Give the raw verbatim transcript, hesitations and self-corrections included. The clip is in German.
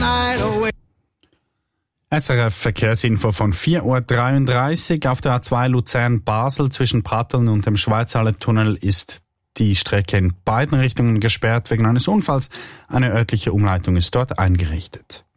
night away. S R F Verkehrsinfo von vier Uhr dreiunddreißig auf der A zwei Luzern-Basel zwischen Pratteln und dem Schweizhalle-Tunnel ist die Strecke in beiden Richtungen gesperrt wegen eines Unfalls. Eine örtliche Umleitung ist dort eingerichtet.